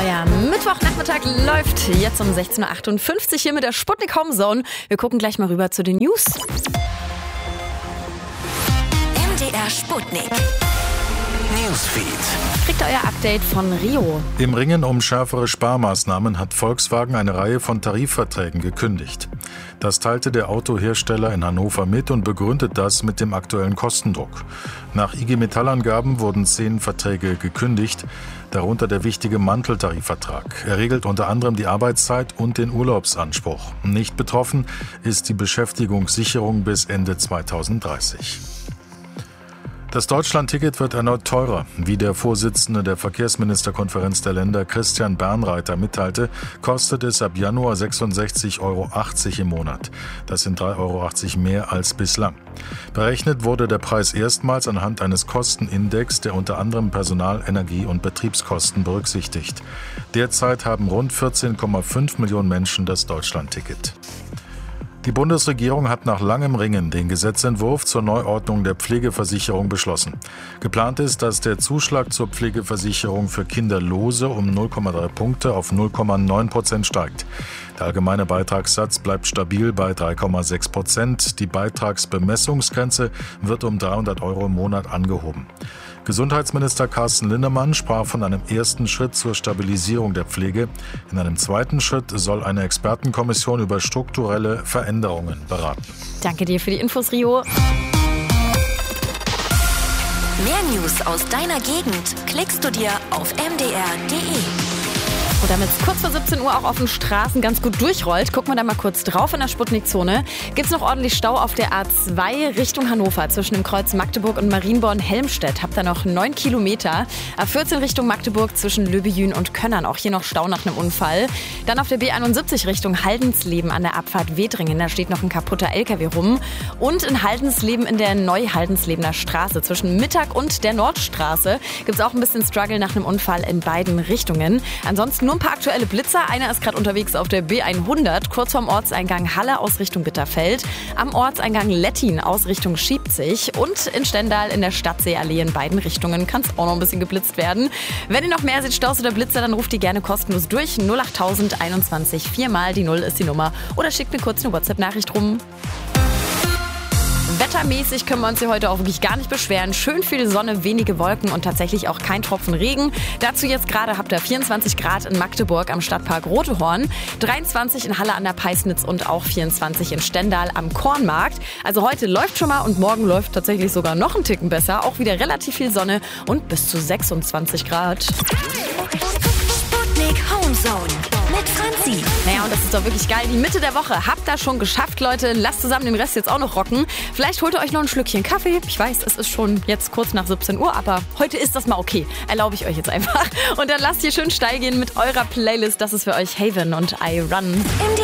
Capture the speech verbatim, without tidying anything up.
Euer Mittwochnachmittag läuft jetzt um sechzehn Uhr achtundfünfzig hier mit der Sputnik Homezone. Wir gucken gleich mal rüber zu den News. M D R Sputnik Newsfeed. Kriegt euer Update von Rio. Im Ringen um schärfere Sparmaßnahmen hat Volkswagen eine Reihe von Tarifverträgen gekündigt. Das teilte der Autohersteller in Hannover mit und begründet das mit dem aktuellen Kostendruck. Nach I G Metall-Angaben wurden zehn Verträge gekündigt, darunter der wichtige Manteltarifvertrag. Er regelt unter anderem die Arbeitszeit und den Urlaubsanspruch. Nicht betroffen ist die Beschäftigungssicherung bis Ende zweitausenddreißig. Das Deutschland-Ticket wird erneut teurer. Wie der Vorsitzende der Verkehrsministerkonferenz der Länder Christian Bernreiter mitteilte, kostet es ab Januar sechsundsechzig Euro achtzig im Monat. Das sind drei Euro achtzig mehr als bislang. Berechnet wurde der Preis erstmals anhand eines Kostenindex, der unter anderem Personal-, Energie- und Betriebskosten berücksichtigt. Derzeit haben rund vierzehn Komma fünf Millionen Menschen das Deutschland-Ticket. Die Bundesregierung hat nach langem Ringen den Gesetzentwurf zur Neuordnung der Pflegeversicherung beschlossen. Geplant ist, dass der Zuschlag zur Pflegeversicherung für Kinderlose um null Komma drei Punkte auf null Komma neun Prozent steigt. Der allgemeine Beitragssatz bleibt stabil bei drei Komma sechs Prozent. Die Beitragsbemessungsgrenze wird um dreihundert Euro im Monat angehoben. Gesundheitsminister Carsten Linnemann sprach von einem ersten Schritt zur Stabilisierung der Pflege. In einem zweiten Schritt soll eine Expertenkommission über strukturelle Veränderungen beraten. Danke dir für die Infos, Rio. Mehr News aus deiner Gegend klickst du dir auf m d r punkt d e. Und damit es kurz vor siebzehn Uhr auch auf den Straßen ganz gut durchrollt, gucken wir da mal kurz drauf in der Sputnik-Zone. Gibt es noch ordentlich Stau auf der A zwei Richtung Hannover zwischen dem Kreuz Magdeburg und Marienborn-Helmstedt. Habt ihr noch neun Kilometer. A vierzehn Richtung Magdeburg zwischen Löbejün und Könnern. Auch hier noch Stau nach einem Unfall. Dann auf der B einundsiebzig Richtung Haldensleben an der Abfahrt Wedringen. Da steht noch ein kaputter L K W rum. Und in Haldensleben in der Neu-Haldenslebener Straße zwischen Mittag und der Nordstraße gibt es auch ein bisschen Struggle nach einem Unfall in beiden Richtungen. Ansonsten nur ein paar aktuelle Blitzer. Einer ist gerade unterwegs auf der B hundert, kurz vorm Ortseingang Halle aus Richtung Bitterfeld. Am Ortseingang Lettin aus Richtung Schiebzig. Und in Stendal in der Stadtseeallee in beiden Richtungen kann es auch noch ein bisschen geblitzt werden. Wenn ihr noch mehr seht, Staus oder Blitzer, dann ruft die gerne kostenlos durch. null acht null null einundzwanzig, viermal die Null ist die Nummer. Oder schickt mir kurz eine WhatsApp-Nachricht rum. Wettermäßig können wir uns hier heute auch wirklich gar nicht beschweren. Schön viel Sonne, wenige Wolken und tatsächlich auch kein Tropfen Regen. Dazu jetzt gerade habt ihr vierundzwanzig Grad in Magdeburg am Stadtpark Rotehorn, dreiundzwanzig in Halle an der Peisnitz und auch vierundzwanzig in Stendal am Kornmarkt. Also heute läuft schon mal und morgen läuft tatsächlich sogar noch einen Ticken besser. Auch wieder relativ viel Sonne und bis zu sechsundzwanzig Grad. Sputnik Homezone mit Franzi. Naja, und das ist doch wirklich geil. Die Mitte der Woche habt ihr schon geschafft, Leute. Lasst zusammen den Rest jetzt auch noch rocken. Vielleicht holt ihr euch noch ein Schlückchen Kaffee. Ich weiß, es ist schon jetzt kurz nach siebzehn Uhr, aber heute ist das mal okay. Erlaube ich euch jetzt einfach. Und dann lasst ihr schön steil gehen mit eurer Playlist. Das ist für euch Haven und I Run. M D